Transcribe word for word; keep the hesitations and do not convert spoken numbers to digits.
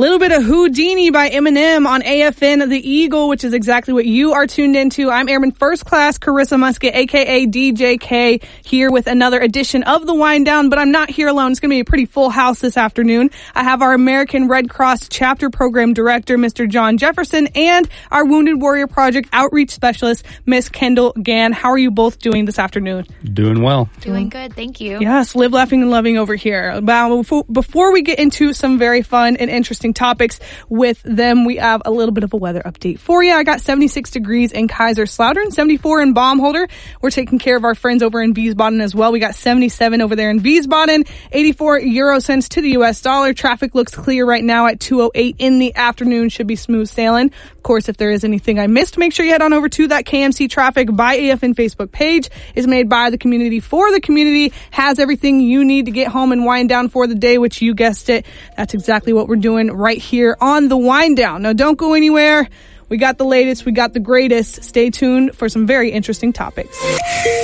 little bit of Houdini by Eminem on A F N The Eagle, which is exactly what you are tuned into. I'm Airman First Class Carissa Musket, a k a. D J K, here with another edition of The Wind Down, but I'm not here alone. It's going to be a pretty full house this afternoon. I have our American Red Cross Chapter Program Director, Mister John Jefferson, and our Wounded Warrior Project Outreach Specialist, Miss Kendall Gann. How are you both doing this afternoon? Doing well. Doing good, thank you. Yes, live, laughing, and loving over here. Now, before we get into some very fun and interesting topics with them, we have a little bit of a weather update for you. I got seventy-six degrees in Kaiserslautern, seventy-four in Baumholder. We're taking care of our friends over in Wiesbaden as well. We got seventy-seven over there in Wiesbaden, eighty-four euro cents to the U S dollar. Traffic looks clear right now at two oh eight in the afternoon. Should be smooth sailing. Of course, if there is anything I missed, make sure you head on over to that K M C Traffic by A F N Facebook page. Is made by the community for the community. Has everything you need to get home and wind down for the day, which you guessed it. That's exactly what we're doing right here on The Wind Down. Now, don't go anywhere. We got the latest. We got the greatest. Stay tuned for some very interesting topics.